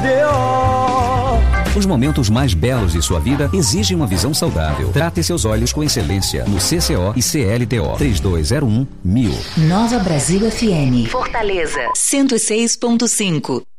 Os momentos mais belos de sua vida exigem uma visão saudável. Trate seus olhos com excelência no CCO e CLTO. 3201-1000. Nova Brasil FM. Fortaleza, 106.5.